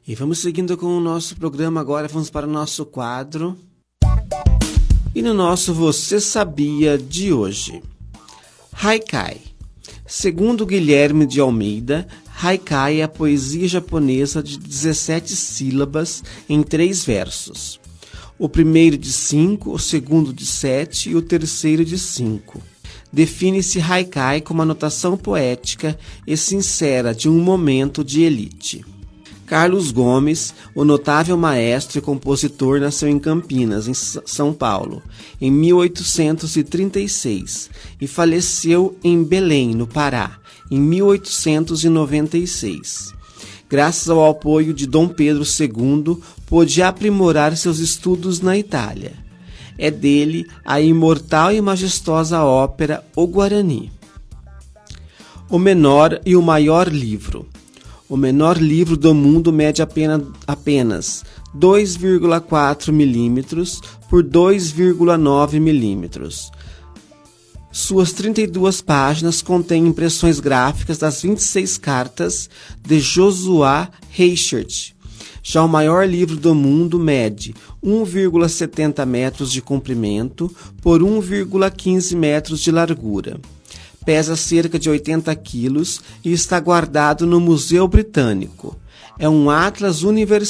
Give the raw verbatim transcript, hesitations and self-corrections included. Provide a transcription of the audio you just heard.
E vamos seguindo com o nosso programa agora, vamos para o nosso quadro. E no nosso Você Sabia de hoje. Haikai. Segundo Guilherme de Almeida, Haikai é a poesia japonesa de dezessete sílabas em três versos. O primeiro de cinco, o segundo de sete e o terceiro de cinco. Define-se Haikai como a notação poética e sincera de um momento de elite. Carlos Gomes, o notável maestro e compositor, nasceu em Campinas, em São Paulo, em mil oitocentos e trinta e seis e faleceu em Belém, no Pará, em mil oitocentos e noventa e seis. Graças ao apoio de Dom Pedro segundo, pôde aprimorar seus estudos na Itália. É dele a imortal e majestosa ópera O Guarani. O menor e o maior livro. O menor livro do mundo mede apenas, apenas dois vírgula quatro milímetros por dois vírgula nove milímetros. Suas trinta e duas páginas contêm impressões gráficas das vinte e seis cartas de Josué Reichert. Já o maior livro do mundo mede um vírgula setenta metros de comprimento por um vírgula quinze metros de largura. Pesa cerca de oitenta quilos e está guardado no Museu Britânico. É um atlas universal